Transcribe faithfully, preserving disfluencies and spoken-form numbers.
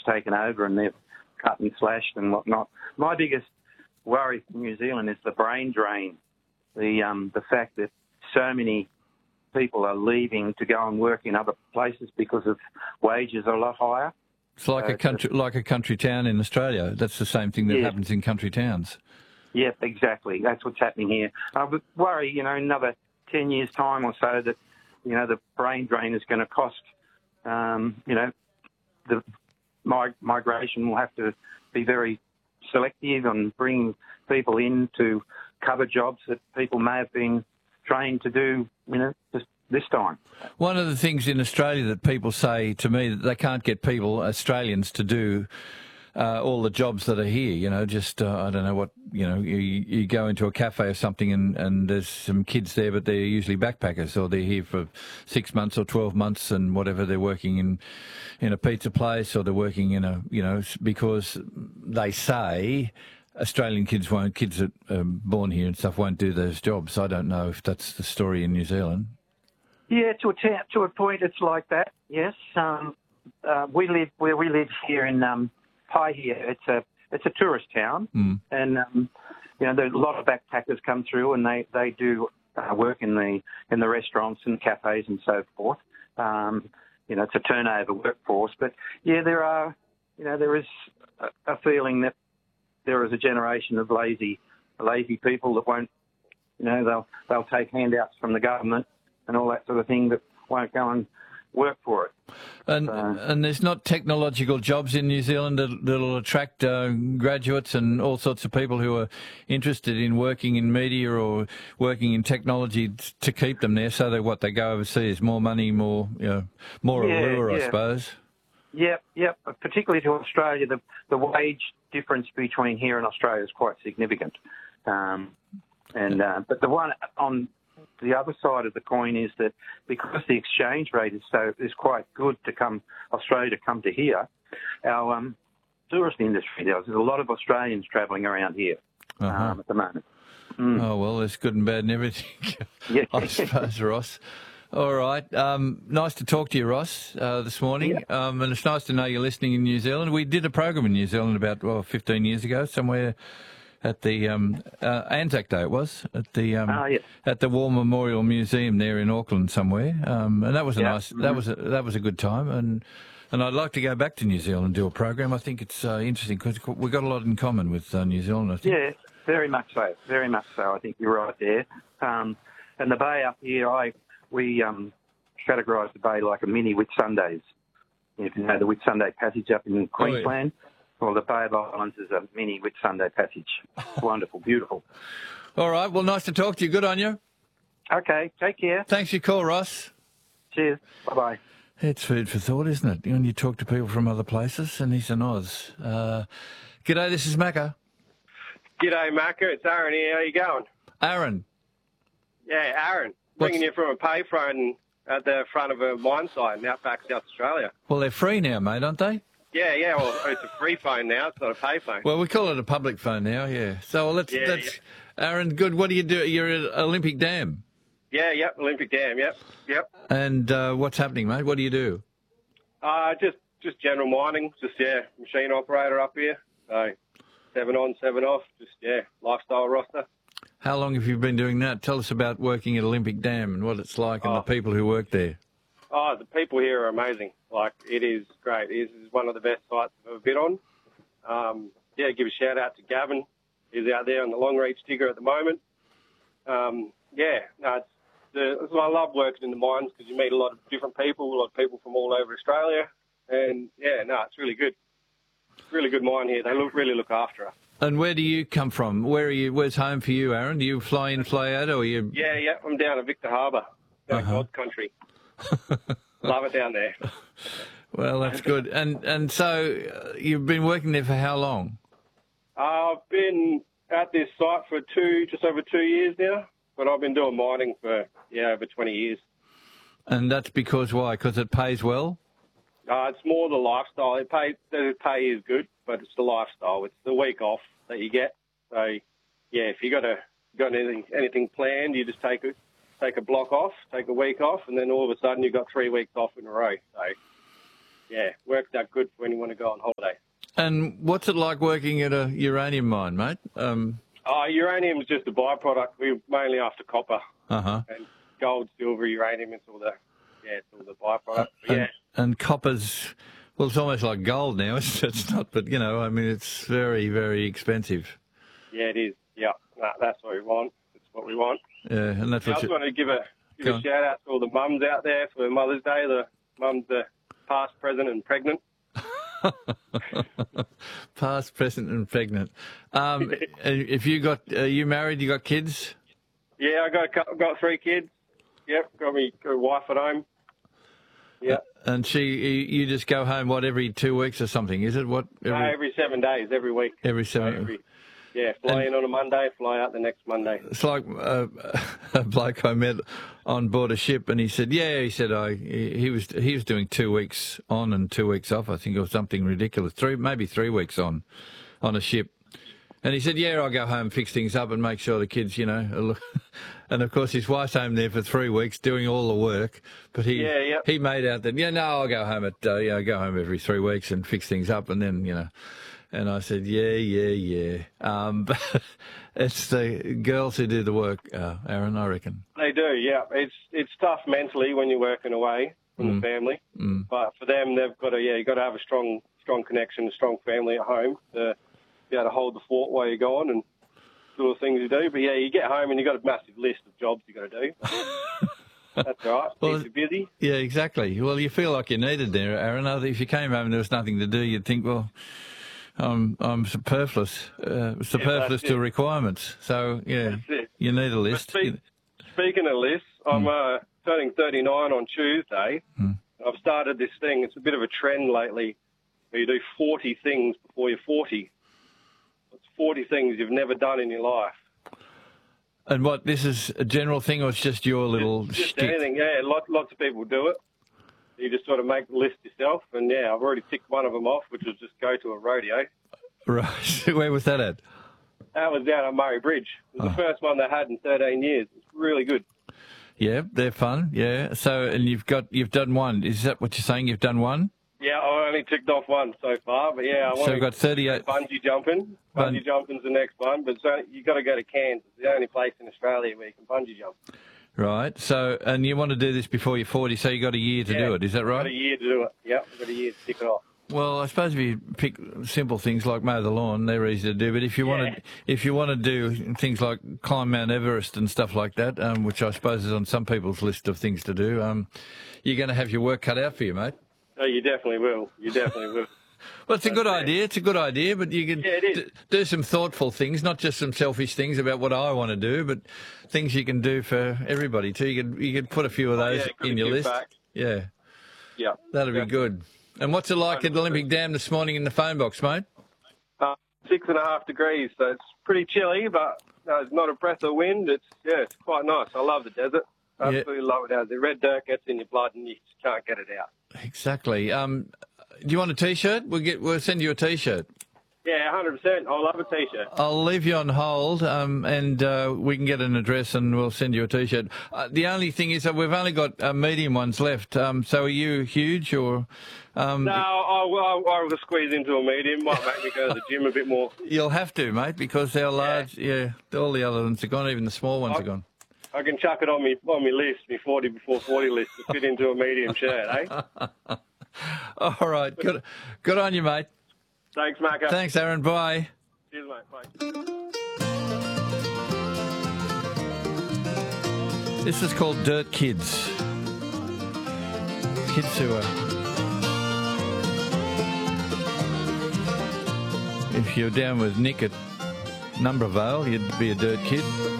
taken over and they've cut and slashed and whatnot. My biggest worry for New Zealand is the brain drain, the um, the fact that so many people are leaving to go and work in other places because of wages are a lot higher. It's like so a country, like a country town in Australia. That's the same thing that yeah. happens in country towns. Yep, exactly. That's what's happening here. I would worry, you know, in another ten years' time or so that, you know, the brain drain is going to cost, um, you know, the mig- migration will have to be very selective on bringing people in to cover jobs that people may have been trained to do, you know, just this time. One of the things in Australia that people say to me that they can't get people, Australians, to do uh, all the jobs that are here. You know, just uh, I don't know what you know. You, you go into a cafe or something, and, and there's some kids there, but they're usually backpackers, or they're here for six months or twelve months, and whatever. They're working in in a pizza place, or they're working in a you know because they say Australian kids won't, kids that are born here and stuff won't do those jobs. I don't know if that's the story in New Zealand. Yeah, to a, t- to a point, it's like that, yes. Um, uh, we live where we live here in um, Paihia. It's a it's a tourist town, mm. and um, you know, there's a lot of backpackers come through, and they they do uh, work in the in the restaurants and cafes and so forth. Um, you know, it's a turnover workforce, but yeah, there are, you know, there is a, a feeling that there is a generation of lazy lazy people that won't, you know, they'll they'll take handouts from the government and all that sort of thing that won't go and work for it. And so, and there's not technological jobs in New Zealand that, that'll attract uh, graduates and all sorts of people who are interested in working in media or working in technology t- to keep them there, so that what they go overseas, more money, more you know, more yeah, allure, yeah. I suppose. Yep, yep. Particularly to Australia, the the wage difference between here and Australia is quite significant. Um, and uh, but the one on the other side of the coin is that because the exchange rate is so is quite good to come Australia to come to here, our um, tourist industry does. There's a lot of Australians travelling around here uh-huh. um, at the moment. Mm. Oh well, there's good and bad and everything. Yeah. I suppose, Ross. All right. Um, nice to talk to you, Ross, uh, this morning. Yeah. Um, and it's nice to know you're listening in New Zealand. We did a program in New Zealand about well, fifteen years ago, somewhere at the um, uh, Anzac Day. It was at the um, oh, yeah. at the War Memorial Museum there in Auckland somewhere, um, and that was a yeah. nice Mm-hmm. that was a, that was a good time. And and I'd like to go back to New Zealand and do a program. I think it's uh, interesting because we've got a lot in common with uh, New Zealand. I think. Yeah, very much so. Very much so. I think you're right there. Um, and the bay up here, I we um, categorise the bay like a mini Whitsundays. If you know the Whitsunday Passage up in Queensland. Oh, yeah. Well, the Bay of Islands is a mini Whitsunday Passage. Wonderful, beautiful. All right. Well, nice to talk to you. Good on you. Okay. Take care. Thanks for your call, Ross. Cheers. Bye-bye. It's food for thought, isn't it? When you talk to people from other places, and he's an Oz. Uh, g'day, this is Macca. G'day, Macca. It's Aaron here. How you going? Aaron. Yeah, Aaron. What's... Ringing you from a payphone at the front of a mine site in Outback, South Australia. Well, they're free now, mate, aren't they? Yeah, yeah. Well, it's a free phone now. It's not a pay phone. Well, we call it a public phone now, yeah. So well, let's, yeah, that's, yeah. Aaron, good. What do you do? You're at Olympic Dam. Yeah, yep. Olympic Dam, yep, yep. And uh, what's happening, mate? What do you do? Uh, just just general mining. Just, yeah, machine operator up here. So seven on, seven off. Just, yeah, lifestyle roster. How long have you been doing that? Tell us about working at Olympic Dam and what it's like and oh. the people who work there. Oh, the people here are amazing. Like, it is great. It is one of the best sites I've ever been on. Um, yeah, give a shout out to Gavin. He's out there on the long reach digger at the moment. Um, yeah, no, it's the, it's, I love working in the mines because you meet a lot of different people, a lot of people from all over Australia. And, yeah, no, it's really good. Really good mine here. They look really look after us. And where do you come from? Where are you? Where's home for you, Aaron? Do you fly in, fly out, or are you? Yeah, yeah. I'm down at Victor Harbour, down uh-huh. God's country. Love it down there. Well, that's good. And and so uh, you've been working there for how long? Uh, I've been at this site for two, just over two years now. But I've been doing mining for yeah over twenty years. And that's because why? Because it pays well. Uh, it's more the lifestyle. It pay the pay is good, but it's the lifestyle. It's the week off that you get. So yeah, if you got a got anything anything planned, you just take a take a block off, take a week off, and then all of a sudden you've got three weeks off in a row. So yeah, works out good for when you want to go on holiday. And what's it like working at a uranium mine, mate? Um, Oh, uranium is just a byproduct. We're mainly after copper uh-huh. and gold, silver, uranium. It's all the yeah, it's all the byproduct. But And, yeah, and copper's, well, it's almost like gold now. It's, it's not, but, you know, I mean, it's very, very expensive. yeah, it is. Yeah, no, that's what we want. That's what we want. Yeah, and that's I what just you... want to give a give Go a on. shout out to all the mums out there for Mother's Day. The mums are past, present, and pregnant. Past, present, and pregnant. Um, if you got, are you married? You got kids? Yeah, I got a cou- got three kids. Yep, got me got a wife at home. Yeah, And she, you just go home, what, every two weeks or something, is it? What? every, Every, uh, every seven days, every week. every seven... Every, yeah, fly in on a Monday, fly out the next Monday. It's like uh, a bloke I met on board a ship, and he said, "Yeah," he said, "I he he was he was doing two weeks on and two weeks off. I think it was something ridiculous, three maybe three weeks on, on a ship." And he said, "Yeah, I'll go home, fix things up, and make sure the kids, you know." Are look. And of course, his wife's home there for three weeks doing all the work. But he Yeah, yep. he made out that yeah, no, I'll go home at uh, you know, go home every three weeks and fix things up, and then you know. And I said, yeah, yeah, yeah. Um, but it's the girls who do the work, uh, Aaron, I reckon. They do, yeah. It's it's tough mentally when you're working away from Mm. the family, Mm. but for them, they've got to yeah, you got to have a strong strong connection, a strong family at home to be able to hold the fort while you're gone and do the things you do. But yeah, you get home and you've got a massive list of jobs you got to do. That's all right. Well, Keeps you busy. Yeah, exactly. Well, you feel like you're needed there, Aaron. If you came home and there was nothing to do, you'd think, well, I'm I'm superfluous, uh, superfluous that's to it. requirements. So yeah, That's it. you need a list. But speak, speaking of lists, I'm uh, turning thirty-nine on Tuesday. Mm. I've started this thing. It's a bit of a trend lately where you do forty things before you're forty. It's forty things you've never done in your life. And what, this is a general thing, or it's just your little Just shtick? anything, yeah. Lots, lots of people do it. You just sort of make the list yourself. And, yeah, I've already ticked one of them off, which was just go to a rodeo. Right. Where was that at? That was down at Murray Bridge. It was Oh. the first one they had in thirteen years. It's really good. Yeah, they're fun. Yeah. So, and you've got you've done one. Is that what you're saying? You've done one? Yeah, I only ticked off one so far, but, yeah, I want So to you've got thirty-eight. bungee jumping. Bun- Bungee jumping's the next one, but so you've got to go to Cairns. It's the only place in Australia where you can bungee jump. Right. So, and you want to do this before you're forty, so you got a year to Yeah, do it. Is that Got a right? year to do it. Yep, got a year to tick it off. Well, I suppose if you pick simple things like mow the lawn, they're easy to do. But if you want Yeah. to, if you want to do things like climb Mount Everest and stuff like that, um, which I suppose is on some people's list of things to do, um, you're going to have your work cut out for you, mate. Oh, you definitely will. You definitely will. Well, it's a good That's it. idea. It's a good idea, but you can Yeah, it is. d- do some thoughtful things, not just some selfish things about what I want to do, but things you can do for everybody too. You could you could put a few of Oh, those yeah, gotta in your give list. back. Yeah, Yeah. that'd be Yeah. good. And what's it like at the Olympic Dam this morning in the phone box, mate? Uh, six and a half degrees, so it's pretty chilly, but no, it's not a breath of wind. It's yeah, it's quite nice. I love the desert. Yeah. Absolutely love it. How the red dirt gets in your blood and you just can't get it out. Exactly. Um, do you want a T-shirt? We'll get. We'll send you a T-shirt. Yeah, one hundred percent. I love a T-shirt. I'll leave you on hold, um, and uh, we can get an address, and we'll send you a T-shirt. Uh, the only thing is that we've only got uh, medium ones left. Um, so are you huge or? Um, No, I will I will squeeze into a medium. Might make me go to the gym a bit more. You'll have to, mate, because they're large. Yeah, all the other ones are gone. Even the small ones I- are gone. I can chuck it on me on me list, me forty before forty list to fit into a medium shirt, eh? All right, good, good on you, mate. Thanks, Macca. Thanks, Aaron. Bye. Cheers, mate. Bye. This is called Dirt Kids. Kids who are. If you're down with Nick at Number Vale, you'd be a dirt kid.